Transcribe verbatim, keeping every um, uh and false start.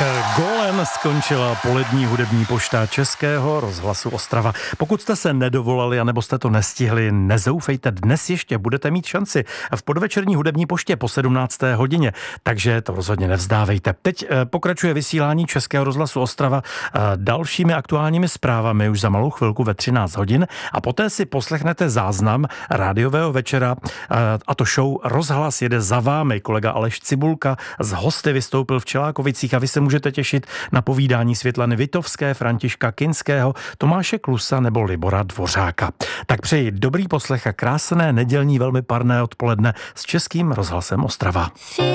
Gólem skončila polední hudební pošta Českého rozhlasu Ostrava. Pokud jste se nedovolali, anebo jste to nestihli, nezoufejte, dnes ještě budete mít šanci v podvečerní hudební poště po sedmnácté hodině, takže to rozhodně nevzdávejte. Teď pokračuje vysílání Českého rozhlasu Ostrava dalšími aktuálními zprávami už za malou chvilku ve třináct hodin a poté si poslechnete záznam rádiového večera, a to show Rozhlas jede za vámi. Kolega Aleš Cibulka z hosty vystoupil v Čelákovicích a vy se můžete těšit na povídání Světlany Vitovské, Františka Kinského, Tomáše Klusa nebo Libora Dvořáka. Tak přeji dobrý poslech a krásné nedělní velmi parné odpoledne s Českým rozhlasem Ostrava.